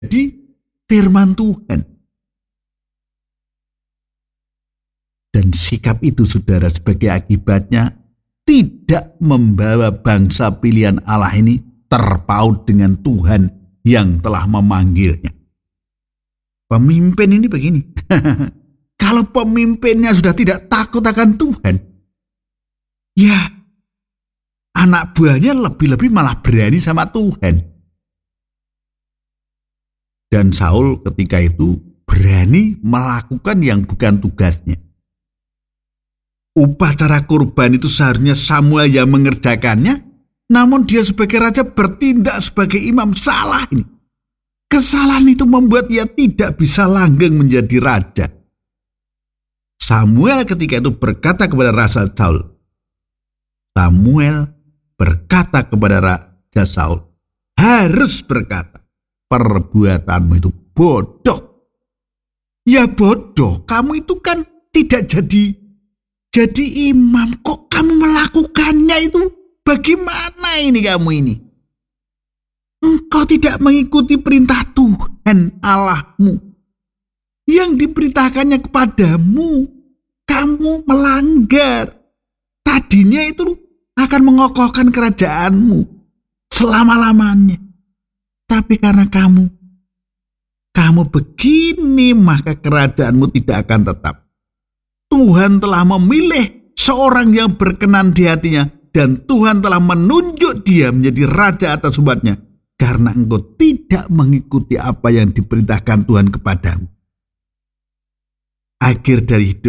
menjadi firman Tuhan. Dan sikap itu, saudara, sebagai akibatnya tidak membawa bangsa pilihan Allah ini terpaut dengan Tuhan yang telah memanggilnya. Pemimpin ini begini, kalau pemimpinnya sudah tidak takut akan Tuhan, ya anak buahnya lebih-lebih malah berani sama Tuhan. Dan Saul ketika itu berani melakukan yang bukan tugasnya. Upacara kurban itu seharusnya Samuel yang mengerjakannya, namun dia sebagai raja bertindak sebagai imam. Salah ini. Kesalahan itu membuat ia tidak bisa langgeng menjadi raja. Samuel ketika itu berkata kepada Raja Saul, harus berkata, perbuatanmu itu bodoh. Ya bodoh, kamu itu kan tidak jadi imam, kok kamu melakukannya itu? Bagaimana ini kamu ini? Engkau tidak mengikuti perintah Tuhan Allahmu yang diperintahkannya kepadamu. Kamu melanggar. Tadinya itu akan mengokohkan kerajaanmu selama-lamanya. Tapi karena kamu begini, maka kerajaanmu tidak akan tetap. Tuhan telah memilih seorang yang berkenan di hatinya, dan Tuhan telah menunjuk dia menjadi raja atas umatnya, karena engkau tidak mengikuti apa yang diperintahkan Tuhan kepadamu. Akhir dari hidup